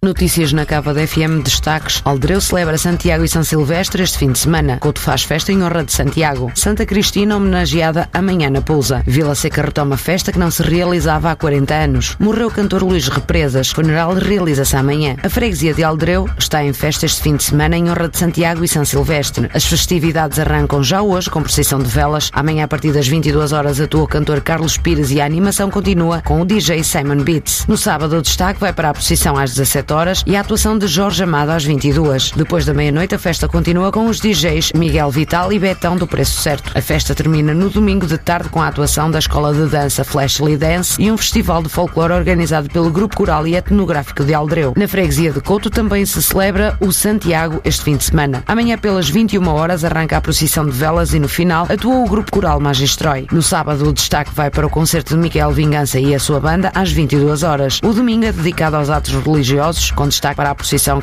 Notícias na Cava da FM, destaques. Aldereu celebra Santiago e São Silvestre este fim de semana. Couto faz festa em honra de Santiago. Santa Cristina homenageada amanhã na Pousa. Vila Seca retoma festa que não se realizava há 40 anos. Morreu o cantor Luís Represas. Funeral realiza-se amanhã. A freguesia de Aldereu está em festa este fim de semana em honra de Santiago e São Silvestre. As festividades arrancam já hoje com procissão de velas. Amanhã a partir das 22 horas atua o cantor Carlos Pires e a animação continua com o DJ Simon Beats. No sábado o destaque vai para a procissão às 17 horas e a atuação de Jorge Amado às 22. Depois da meia-noite a festa continua com os DJs Miguel Vital e Betão do Preço Certo. A festa termina no domingo de tarde com a atuação da Escola de Dança Flashly Dance e um festival de folclore organizado pelo Grupo Coral e Etnográfico de Aldereu. Na freguesia de Couto também se celebra o Santiago este fim de semana. Amanhã pelas 21 horas arranca a procissão de velas e no final atua o Grupo Coral Magistrói. No sábado o destaque vai para o concerto de Miquel Vingança e a sua banda às 22 horas. O domingo é dedicado aos atos religiosos, com destaque para a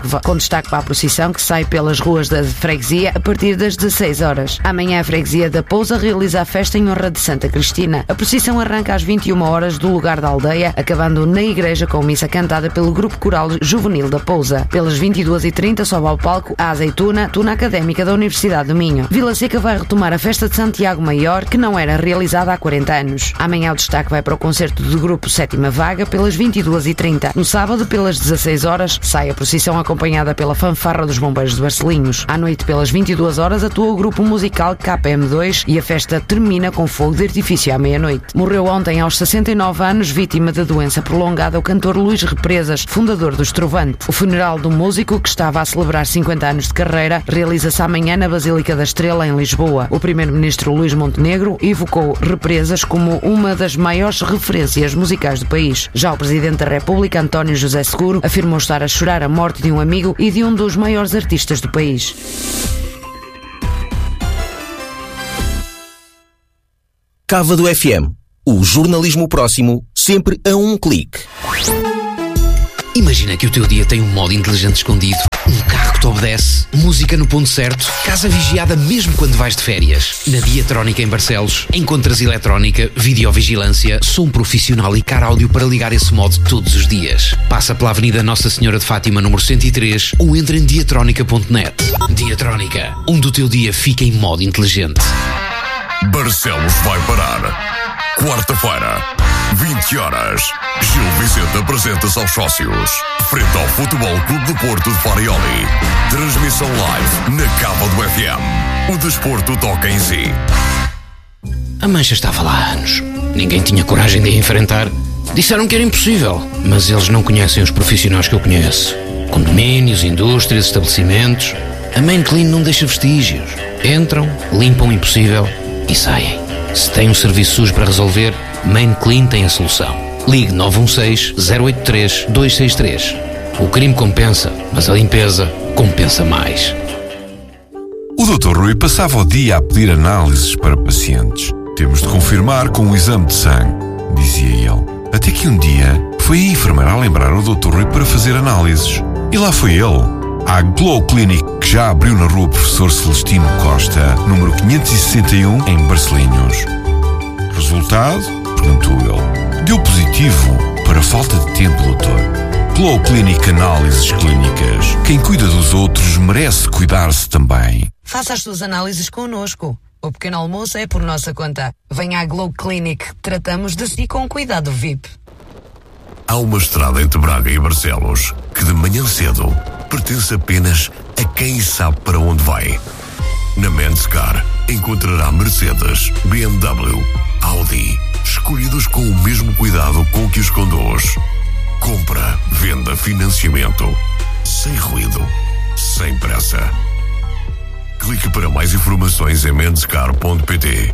procissão que sai pelas ruas da freguesia a partir das 16 horas. Amanhã a freguesia da Pousa realiza a festa em honra de Santa Cristina. A procissão arranca às 21 horas do lugar da aldeia, acabando na igreja com missa cantada pelo Grupo Coral Juvenil da Pousa. Pelas 22h30 sobe ao palco a Azeituna, Tuna Académica da Universidade do Minho. Vila Seca vai retomar a festa de Santiago Maior, que não era realizada há 40 anos. Amanhã o destaque vai para o concerto do Grupo Sétima Vaga pelas 22h30. No sábado, pelas 16 horas, sai a procissão acompanhada pela fanfarra dos Bombeiros de Barcelinhos. À noite, pelas 22 horas, atua o grupo musical KPM2 e a festa termina com fogo de artifício à meia-noite. Morreu ontem aos 69 anos, vítima de doença prolongada, o cantor Luís Represas, fundador do Estrovante. O funeral do músico, que estava a celebrar 50 anos de carreira, realiza-se amanhã na Basílica da Estrela, em Lisboa. O primeiro-ministro Luís Montenegro evocou Represas como uma das maiores referências musicais do país. Já o presidente da República, António José Seguro, afirmou estar a chorar a morte de um amigo e de um dos maiores artistas do país. Cava do FM. O jornalismo próximo, sempre a um clique. Imagina que o teu dia tem um modo inteligente escondido, um carro que te obedece, música no ponto certo, casa vigiada mesmo quando vais de férias. Na Diatrónica em Barcelos encontras eletrónica, videovigilância, som profissional e car áudio para ligar esse modo todos os dias. Passa pela Avenida Nossa Senhora de Fátima, número 103, ou entra em diatrónica.net. Diatrónica, onde o teu dia fica em modo inteligente. Barcelos vai parar. Quarta-feira, 20 horas. Gil Vicente apresenta-se aos sócios. Frente ao Futebol Clube do Porto de Farioli. Transmissão live na Cava do FM. O desporto toca em si. A mancha estava lá há anos. Ninguém tinha coragem de a enfrentar. Disseram que era impossível, mas eles não conhecem os profissionais que eu conheço. Condomínios, indústrias, estabelecimentos. A Main Clean não deixa vestígios. Entram, limpam o impossível e saem. Se tem um serviço sujo para resolver, Main Clean tem a solução. Ligue 916-083-263. O crime compensa, mas a limpeza compensa mais. O Dr. Rui passava o dia a pedir análises para pacientes. Temos de confirmar com um exame de sangue, dizia ele. Até que um dia foi a enfermeira a lembrar o Dr. Rui para fazer análises. E lá foi ele, à Glow Clinic, que já abriu na rua Professor Celestino Costa, número 561, em Barcelinhos. Resultado? Perguntou ele. Deu positivo para falta de tempo, doutor. Glow Clinic Análises Clínicas. Quem cuida dos outros merece cuidar-se também. Faça as suas análises connosco. O pequeno almoço é por nossa conta. Venha à Glow Clinic. Tratamos de si com cuidado VIP. Há uma estrada entre Braga e Barcelos que de manhã cedo pertence apenas a quem sabe para onde vai. Na Menscar encontrará Mercedes, BMW, Audi, escolhidos com o mesmo cuidado com que os conduz. Compra, venda, financiamento, sem ruído, sem pressa. Clique para mais informações em menscar.pt.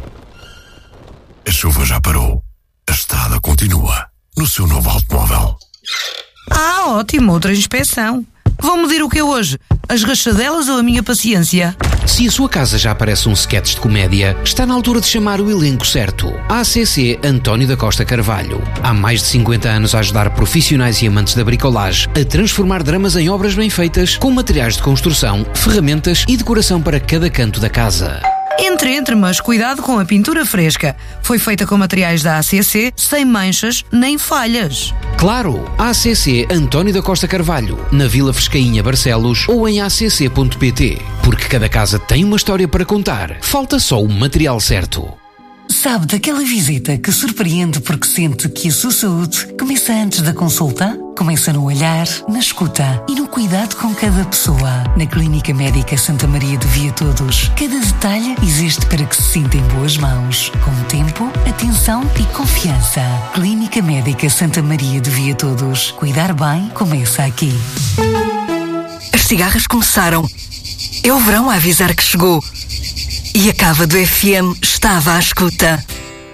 A chuva já parou. A estrada continua no seu novo automóvel. Ah, ótimo, outra inspeção. Vão medir o que é hoje? As rachadelas ou a minha paciência? Se a sua casa já parece um sketch de comédia, está na altura de chamar o elenco certo. ACC António da Costa Carvalho. Há mais de 50 anos a ajudar profissionais e amantes da bricolagem a transformar dramas em obras bem feitas, com materiais de construção, ferramentas e decoração para cada canto da casa. Entre, mas cuidado com a pintura fresca. Foi feita com materiais da ACC, sem manchas nem falhas. Claro, ACC António da Costa Carvalho, na Vila Frescainha, Barcelos, ou em acc.pt. Porque cada casa tem uma história para contar. Falta só o material certo. Sabe daquela visita que surpreende porque sente que a sua saúde começa antes da consulta? Começa no olhar, na escuta e no cuidado com cada pessoa. Na Clínica Médica Santa Maria de Viatodos, cada detalhe existe para que se sinta em boas mãos. Com tempo, atenção e confiança. Clínica Médica Santa Maria de Viatodos. Cuidar bem começa aqui. As cigarras começaram. É o verão a avisar que chegou. E a Cava do FM estava à escuta.